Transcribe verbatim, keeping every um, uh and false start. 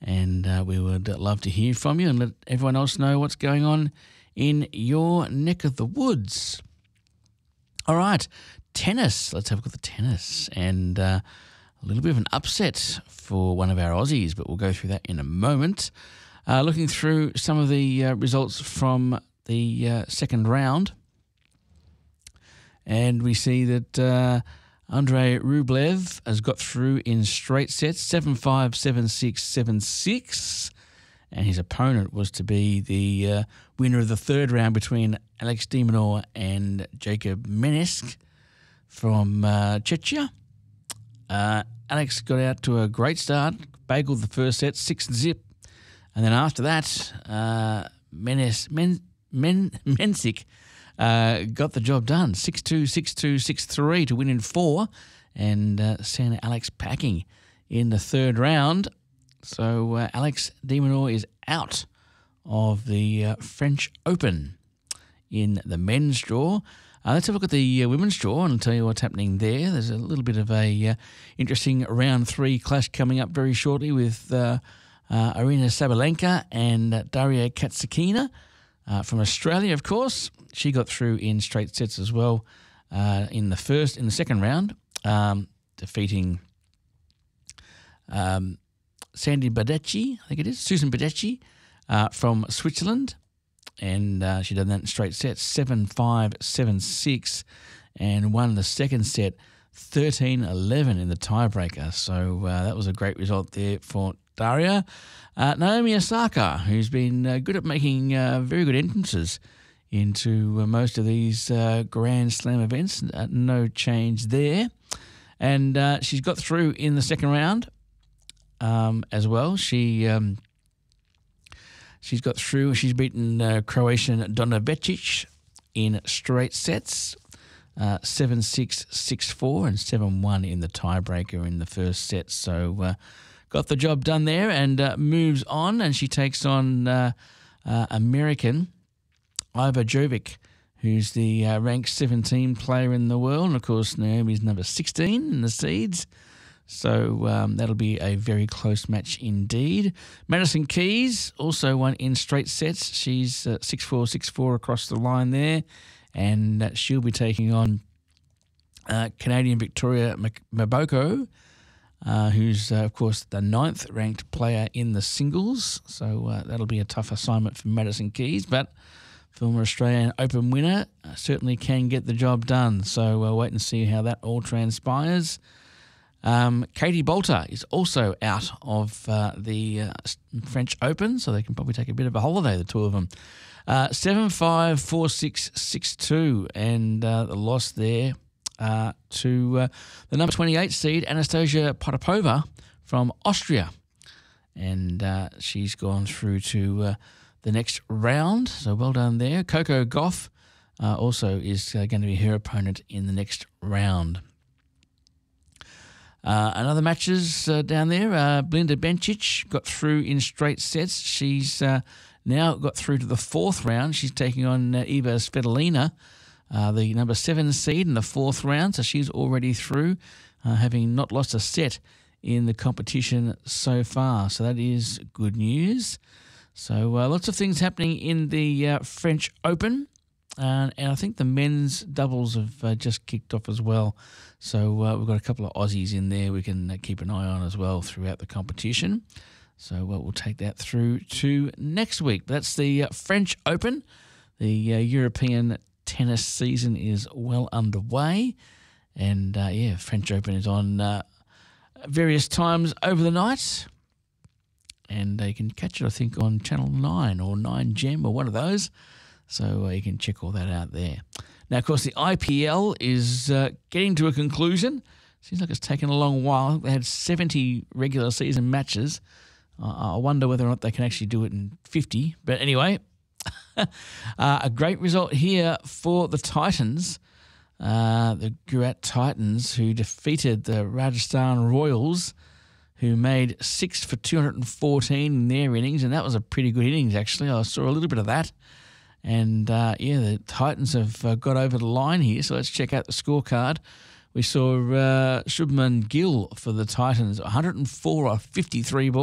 and uh, we would love to hear from you and let everyone else know what's going on in your neck of the woods. All right, tennis. Let's have a look at the tennis. And uh, a little bit of an upset for one of our Aussies, but we'll go through that in a moment. Uh, looking through some of the uh, results from the uh, second round, and we see that uh, Andrei Rublev has got through in straight sets, seven five, seven six, seven six, and his opponent was to be the uh, winner of the third round between Alex de Minaur and Jacob Menesk from uh, Czechia. Uh, Alex got out to a great start, bageled the first set, six zip, and then after that, uh, Menes, Men, Men, Mensik uh, got the job done, six two, six two, six three to win in four, and uh, sent Alex packing in the third round. So uh, Alex de Minaur is out of the uh, French Open in the men's draw. Uh, let's have a look at the uh, women's draw and tell you what's happening there. There's a little bit of a uh, interesting round three clash coming up very shortly with uh, uh, Aryna Sabalenka and uh, Daria Katsakina uh, from Australia, of course. She got through in straight sets as well uh, in the first, in the second round, um, defeating um, Sandy Badecchi, I think it is, Susan Badecchi uh, from Switzerland. And uh, she done that in straight sets, seven five, seven six, and won the second set, thirteen eleven in the tiebreaker. So uh, that was a great result there for Daria. Uh, Naomi Osaka, who's been uh, good at making uh, very good entrances into uh, most of these uh, Grand Slam events. Uh, no change there. And uh, she's got through in the second round um, as well. She... Um, She's got through. She's beaten uh, Croatian Donna Vecic in straight sets, uh, seven six, six four, and seven one in the tiebreaker in the first set. So uh, got the job done there and uh, moves on, and she takes on uh, uh, American Iva Jovic, who's the uh, ranked seventeen player in the world. And, of course, Naomi's number sixteen in the seeds. So um, that'll be a very close match indeed. Madison Keys also won in straight sets. She's uh, six four, six four across the line there. And uh, she'll be taking on uh, Canadian Victoria Mboko, uh, who's, uh, of course, the ninth ranked player in the singles. So uh, that'll be a tough assignment for Madison Keys. But former Australian Open winner uh, certainly can get the job done. So we'll wait and see how that all transpires. Um, Katie Bolter is also out of uh, the uh, French Open, so they can probably take a bit of a holiday, the two of them. Uh, seven five, four six, six two, and uh, the loss there uh, to uh, the number twenty-eight seed, Anastasia Potapova from Austria. And uh, she's gone through to uh, the next round, so well done there. Coco Gauff uh, also is uh, going to be her opponent in the next round. Uh, another matches uh, down there, uh, Belinda Bencic got through in straight sets. She's uh, now got through to the fourth round. She's taking on uh, Eva Svitolina, uh, the number seven seed in the fourth round. So she's already through, uh, having not lost a set in the competition so far. So that is good news. So uh, lots of things happening in the uh, French Open. Uh, and I think the men's doubles have uh, just kicked off as well. So uh, we've got a couple of Aussies in there we can uh, keep an eye on as well throughout the competition. So uh, we'll take that through to next week. But that's the uh, French Open. The uh, European tennis season is well underway. And, uh, yeah, French Open is on uh, various times over the night. And uh, you can catch it, I think, on Channel nine or nine Gem or one of those. So uh, you can check all that out there. Now, of course, the I P L is uh, getting to a conclusion. Seems like it's taken a long while. They had seventy regular season matches. Uh, I wonder whether or not they can actually do it in fifty. But anyway, uh, a great result here for the Titans, uh, the Gujarat Titans, who defeated the Rajasthan Royals, who made six for two hundred fourteen in their innings. And that was a pretty good innings, actually. I saw a little bit of that. And, uh, yeah, the Titans have uh, got over the line here, so let's check out the scorecard. We saw uh, Shubman Gill for the Titans, one hundred four off fifty-three balls.